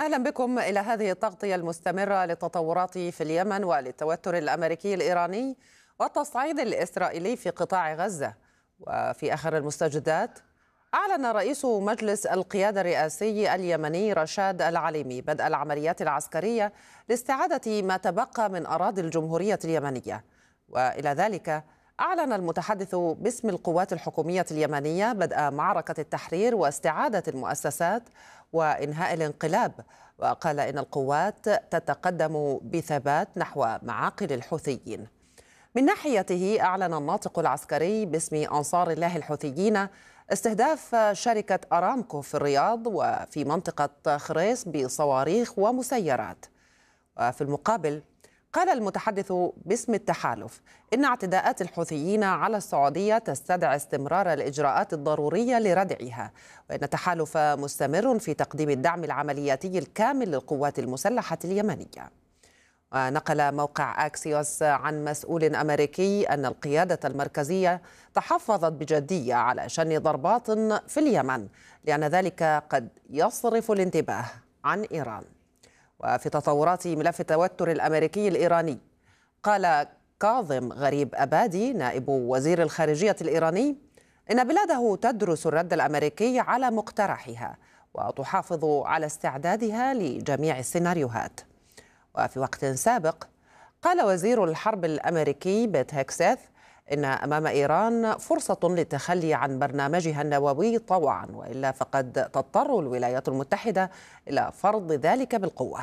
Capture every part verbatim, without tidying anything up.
أهلا بكم إلى هذه التغطية المستمرة للتطورات في اليمن وللتوتر الأمريكي الإيراني والتصعيد الإسرائيلي في قطاع غزة. وفي آخر المستجدات، أعلن رئيس مجلس القيادة الرئاسي اليمني رشاد العليمي بدء العمليات العسكرية لاستعادة ما تبقى من أراضي الجمهورية اليمنية. وإلى ذلك أعلن المتحدث باسم القوات الحكومية اليمنية بدء معركة التحرير واستعادة المؤسسات وإنهاء الانقلاب، وقال إن القوات تتقدم بثبات نحو معاقل الحوثيين. من ناحيته، أعلن الناطق العسكري باسم أنصار الله الحوثيين استهداف شركة أرامكو في الرياض وفي منطقة خريص بصواريخ ومسيرات. وفي المقابل، قال المتحدث باسم التحالف إن اعتداءات الحوثيين على السعودية تستدعي استمرار الإجراءات الضرورية لردعها، وإن التحالف مستمر في تقديم الدعم العملياتي الكامل للقوات المسلحة اليمنية. ونقل موقع أكسيوس عن مسؤول أمريكي أن القيادة المركزية تحفظت بجدية على شن ضربات في اليمن، لأن ذلك قد يصرف الانتباه عن إيران. وفي تطورات ملف التوتر الأمريكي الإيراني، قال كاظم غريب أبادي نائب وزير الخارجية الإيراني إن بلاده تدرس الرد الأمريكي على مقترحها وتحافظ على استعدادها لجميع السيناريوهات. وفي وقت سابق، قال وزير الحرب الأمريكي بيت هيكسيث إن أمام إيران فرصة للتخلي عن برنامجها النووي طوعا، وإلا فقد تضطر الولايات المتحدة إلى فرض ذلك بالقوة.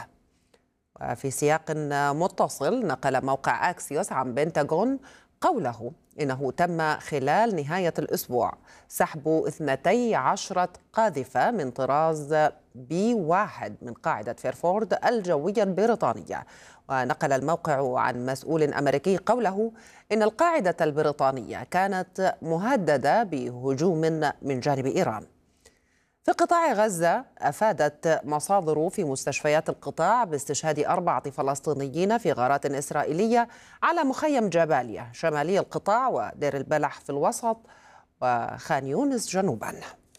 وفي سياق متصل، نقل موقع أكسيوس عن بنتاغون قوله إنه تم خلال نهاية الأسبوع سحب اثنتي عشرة قاذفة من طراز بي واحد من قاعدة فيرفورد الجوية البريطانية. ونقل الموقع عن مسؤول أمريكي قوله إن القاعدة البريطانية كانت مهددة بهجوم من جانب إيران. في قطاع غزة، أفادت مصادر في مستشفيات القطاع باستشهاد أربعة فلسطينيين في غارات إسرائيلية على مخيم جباليا شمالي القطاع ودير البلح في الوسط وخان يونس جنوبا.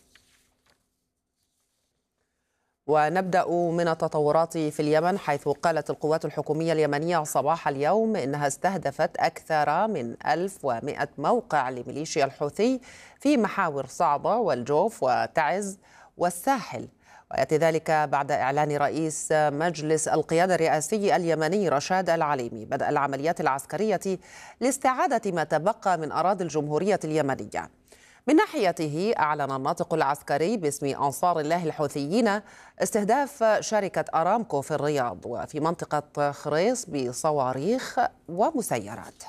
ونبدأ من التطورات في اليمن، حيث قالت القوات الحكومية اليمنية صباح اليوم إنها استهدفت أكثر من ألف ومئة موقع لميليشيا الحوثي في محاور صعدة والجوف وتعز والساحل. ويأتي ذلك بعد إعلان رئيس مجلس القيادة الرئاسي اليمني رشاد العليمي بدء العمليات العسكرية لاستعادة ما تبقى من أراضي الجمهورية اليمنية. من ناحيته، أعلن الناطق العسكري باسم أنصار الله الحوثيين استهداف شركة أرامكو في الرياض وفي منطقة خريص بصواريخ ومسيرات.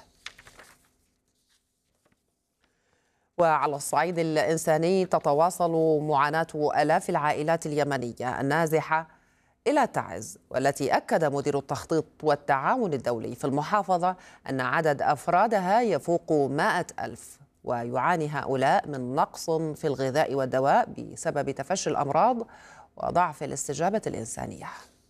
وعلى الصعيد الإنساني، تتواصل معاناة آلاف العائلات اليمنية النازحة إلى تعز، والتي أكد مدير التخطيط والتعاون الدولي في المحافظة أن عدد أفرادها يفوق مائة ألف. ويعاني هؤلاء من نقص في الغذاء والدواء بسبب تفشي الأمراض وضعف الاستجابة الإنسانية.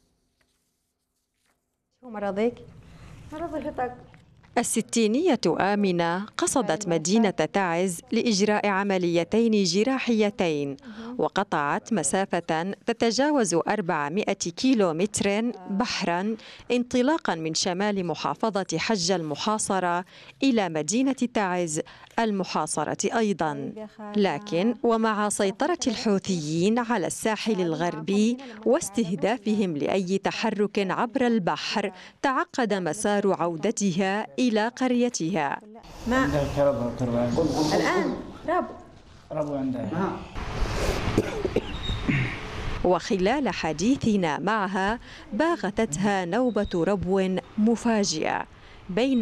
شو مرضك؟ مرضك الستينية آمنة قصدت مدينة تعز لإجراء عمليتين جراحيتين، وقطعت مسافة تتجاوز أربعمائة كيلومتر بحرا انطلاقا من شمال محافظة حج المحاصرة إلى مدينة تعز المحاصرة أيضا. لكن ومع سيطرة الحوثيين على الساحل الغربي واستهدافهم لأي تحرك عبر البحر، تعقد مسار عودتها إلى قريتها. ما الآن رب ربو عندها. وخلال حديثنا معها باغتتها نوبة ربو مفاجئة بين